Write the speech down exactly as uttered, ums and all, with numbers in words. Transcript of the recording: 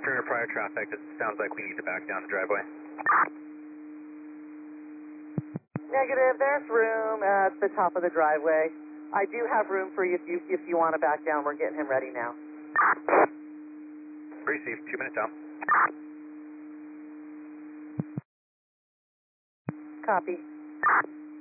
For your prior traffic, it sounds like we need to back down the driveway. Negative, there's room at the top of the driveway. I do have room for you if you, if you want to back down. We're getting him ready now. Received, two minutes out. Copy.